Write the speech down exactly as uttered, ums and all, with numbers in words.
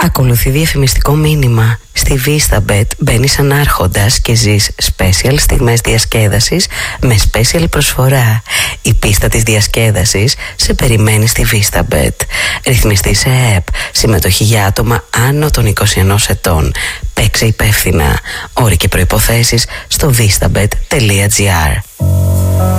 Ακολουθεί διαφημιστικό μήνυμα. Στη VistaBet μπαίνεις ανάρχοντας και ζεις special στιγμές διασκέδασης με special προσφορά. Η πίστα της διασκέδασης σε περιμένει στη VistaBet. Ρυθμιστή σε ΕΕΠ. Συμμετοχή για άτομα άνω των είκοσι ενός ετών. Παίξε υπεύθυνα. Όροι και προϋποθέσεις στο vistabet τελεία gr.